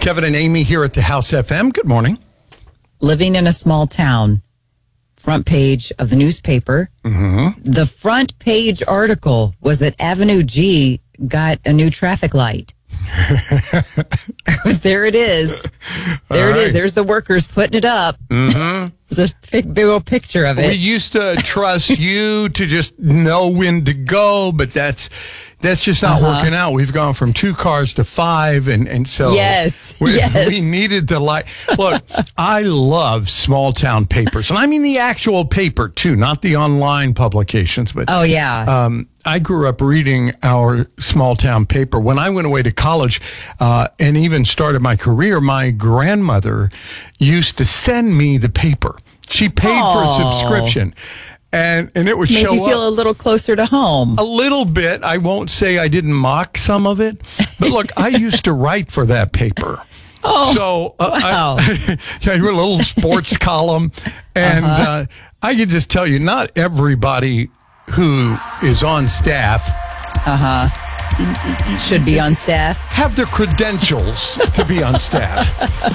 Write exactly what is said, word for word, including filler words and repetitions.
Kevin and Amy here at the House F M. Good morning. Living in a small town. Front page of the newspaper. Mm-hmm. The front page article was that Avenue G got a new traffic light. There it is. There All it right. is. There's the workers putting it up. Mm-hmm. There's a big, big old picture of We it. used to trust you to just know when to go, but that's that's just not Uh-huh. working out. We've gone from two cars to five, and, and so Yes, we, yes. we needed the light. Look, I love small town papers, and I mean the actual paper too, not the online publications. But Oh, yeah. Um, I grew up reading our small town paper. When I went away to college uh, and even started my career, my grandmother used to send me the paper. She paid for a Aw. subscription, and and it would Made show you feel up a little closer to home. a little bit. I won't say I didn't mock some of it, but look, I used to write for that paper. Oh, so uh, wow. I, yeah, a little sports column, and Uh-huh. uh, I can just tell you, not everybody who is on staff Should be on staff. have the credentials to be on staff.